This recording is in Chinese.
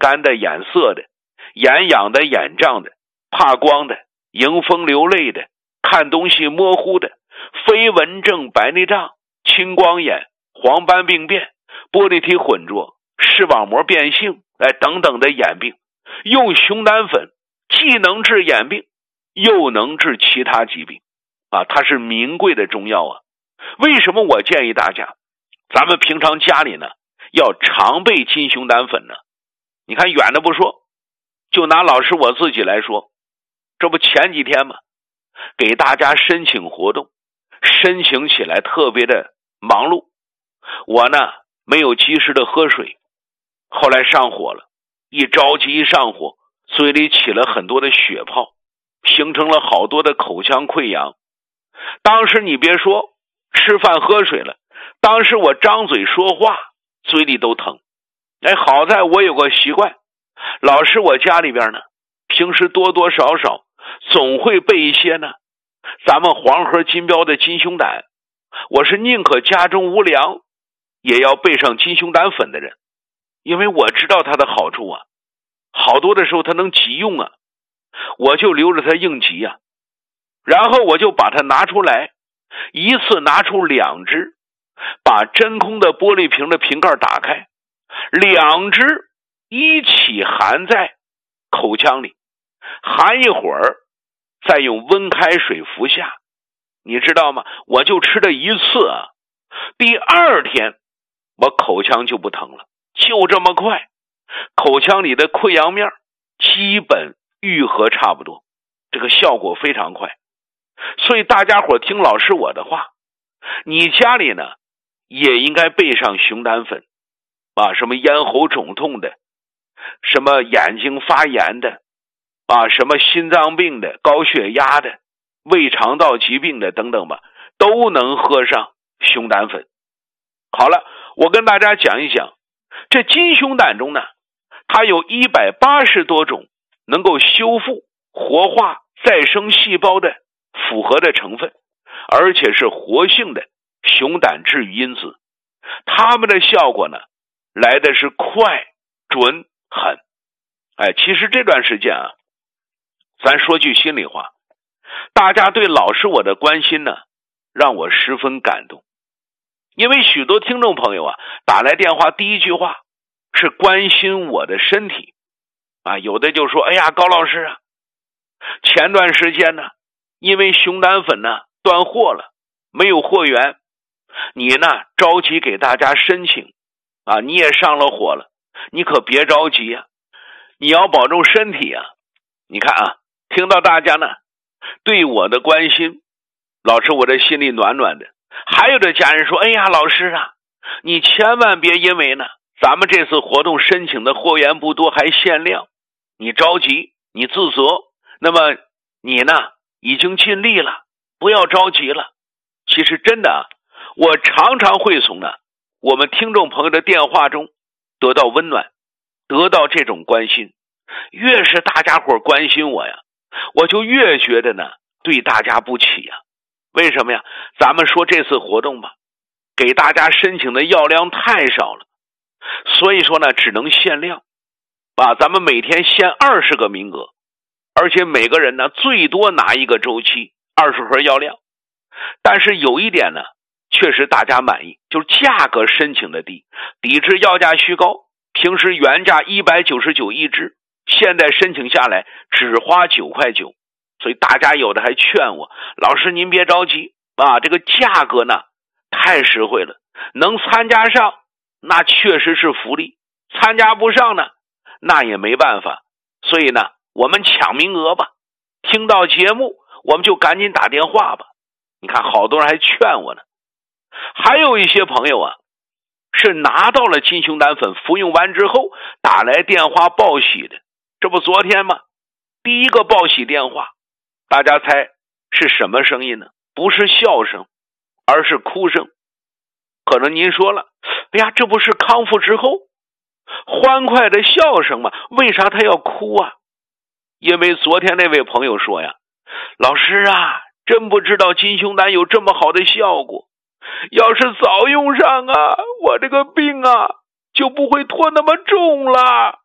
干的、眼涩的、眼痒的、眼胀的、怕光的、迎风流泪的、看东西模糊的、飞蚊症、白内障、青光眼、黄斑病变、玻璃体混浊、视网膜变性等等的眼病，用熊胆粉既能治眼病又能治其他疾病它是名贵的中药为什么我建议大家咱们平常家里呢要常备金熊胆粉呢？你看远的不说，就拿老师我自己来说，这不前几天嘛，给大家申请活动，申请起来特别的忙碌，我呢没有及时的喝水，后来上火了，一着急一上火，嘴里起了很多的血泡，形成了好多的口腔溃疡。当时你别说吃饭喝水了，当时我张嘴说话嘴里都疼。好在我有个习惯，老师我家里边呢平时多多少少总会备一些呢咱们黄河金标的金熊胆，我是宁可家中无粮也要备上金熊胆粉的人，因为我知道它的好处好多的时候它能急用我就留着它应急然后我就把它拿出来，一次拿出2支，把真空的玻璃瓶的瓶盖打开，2支一起含在口腔里，含一会儿再用温开水服下。你知道吗？我就吃了一次第2天我口腔就不疼了，就这么快，口腔里的溃疡面基本愈合差不多，这个效果非常快。所以大家伙听老师我的话，你家里呢也应该备上熊胆粉什么咽喉肿痛的，什么眼睛发炎的什么心脏病的、高血压的、胃肠道疾病的等等吧，都能喝上熊胆粉。好了，我跟大家讲一讲这金熊胆中呢，它有180多种能够修复、活化、再生细胞的复合的成分，而且是活性的熊胆治愈因子，它们的效果呢来的是快、准、狠。其实这段时间咱说句心里话，大家对老师我的关心呢让我十分感动。因为许多听众朋友打来电话第一句话是关心我的身体有的就说哎呀高老师前段时间呢因为熊胆粉呢断货了，没有货源，你呢着急给大家申请你也上了火了，你可别着急你要保重身体你看听到大家呢对我的关心，老师我的心里暖暖的。还有的家人说哎呀老师你千万别因为呢咱们这次活动申请的货源不多还限量，你着急你自责，那么你呢已经尽力了，不要着急了。其实真的我常常会从我们听众朋友的电话中得到温暖，得到这种关心。越是大家伙关心我我就越觉得呢对大家不起为什么呀？咱们说这次活动吧，给大家申请的药量太少了，所以说呢只能限量咱们每天限20个名额，而且每个人呢最多拿一个周期20盒药量。但是有一点呢确实大家满意，就是价格申请的低，抵制药价虚高，平时原价199一支，现在申请下来只花9块9。所以大家有的还劝我，老师您别着急这个价格呢太实惠了，能参加上那确实是福利，参加不上呢那也没办法。所以呢我们抢名额吧，听到节目我们就赶紧打电话吧。你看好多人还劝我呢。还有一些朋友是拿到了金熊胆粉，服用完之后打来电话报喜的。这不昨天吗？第一个报喜电话，大家猜是什么声音呢？不是笑声，而是哭声。可能您说了，哎呀，这不是康复之后欢快的笑声吗？为啥他要哭因为昨天那位朋友说老师真不知道金熊胆有这么好的效果，要是早用上我这个病就不会拖那么重了。